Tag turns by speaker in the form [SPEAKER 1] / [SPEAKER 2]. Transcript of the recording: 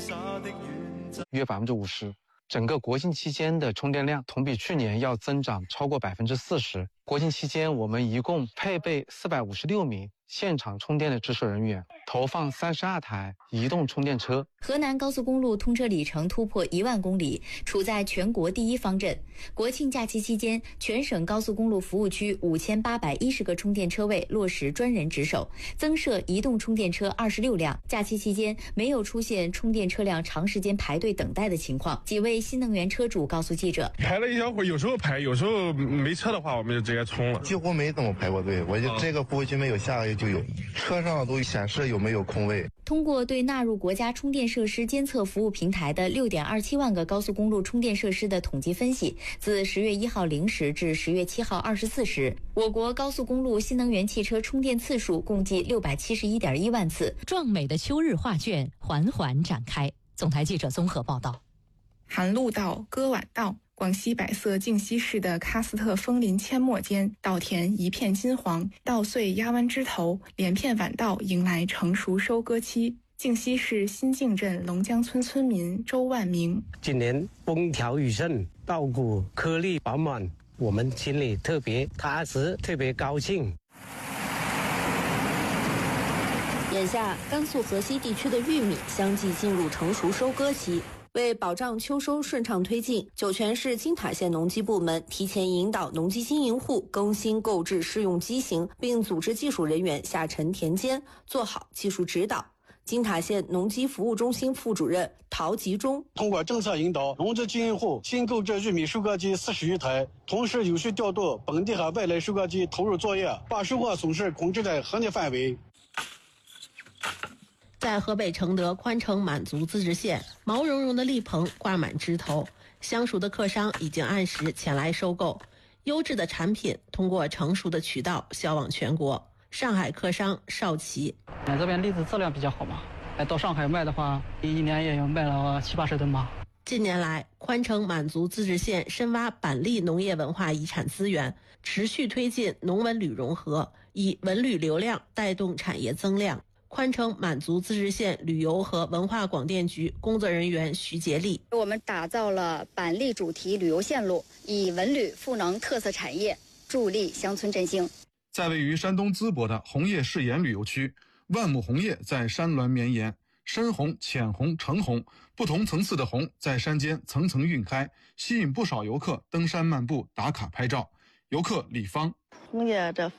[SPEAKER 1] 约50%。整个国庆期间的充电量同比去年要增长超过40%。国庆期间，我们一共配备456名现场充电的值守人员，投放32台移动充电车。
[SPEAKER 2] 河南高速公路通车里程突破1万公里，处在全国第一方阵。国庆假期期间，全省高速公路服务区5810个充电车位落实专人值守，增设移动充电车26辆。假期期间没有出现充电车辆长时间排队等待的情况。几位新能源车主告诉记者，
[SPEAKER 3] 排了一小会儿，有时候排，有时候没车的话，我们就直接充了，
[SPEAKER 4] 几乎没怎么排过队。我就这个服务区没有，下个月就有，车上都显示有没有空位。
[SPEAKER 2] 通过对纳入国家充电设施监测服务平台的6.27万个高速公路充电设施的统计分析，自10月1号0时至10月7号24时，我国高速公路新能源汽车充电次数共计671.1万次。
[SPEAKER 5] 壮美的秋日画卷缓缓展开。总台记者综合报道。
[SPEAKER 6] 韩路道、歌晚道，广西百色靖西市的喀斯特枫林阡陌间，稻田一片金黄，稻穗压弯枝头，连片晚稻迎来成熟收割期。靖西市新靖镇龙江村村民周万明：
[SPEAKER 7] 今年风调雨顺，稻谷颗粒饱满，我们心里特别踏实，特别高兴。
[SPEAKER 8] 眼下，甘肃河西地区的玉米相继进入成熟收割期。为保障秋收顺畅推进，酒泉市金塔县农机部门提前引导农机经营户更新购置适用机型，并组织技术人员下沉田间，做好技术指导。金塔县农机服务中心副主任陶吉忠：
[SPEAKER 9] 通过政策引导，农机经营户新购置玉米收割机40余台，同时有序调度本地和外来收割机投入作业，把收获损失控制在合理范围。
[SPEAKER 8] 在河北承德宽城满族自治县，毛茸茸的栗棚挂满枝头，相熟的客商已经按时前来收购，优质的产品通过成熟的渠道销往全国。上海客商邵琦：
[SPEAKER 10] 这边栗子质量比较好嘛，到上海卖的话，一年也有卖了70-80吨吧。
[SPEAKER 8] 近年来，宽城满族自治县深挖板栗农业文化遗产资源，持续推进农文旅融合，以文旅流量带动产业增量。宽城满族自治县旅游和文化广电局工作人员徐杰丽：
[SPEAKER 11] 我们打造了板栗主题旅游线路，以文旅赋能特色产业，助力乡村振兴。
[SPEAKER 12] 在位于山东淄博的红叶誓言旅游区，万亩红叶在山峦绵延，深红、浅红、橙红，不同层次的红在山间层层晕开，吸引不少游客登山漫步打卡拍照。游客李芳：
[SPEAKER 13] 红叶这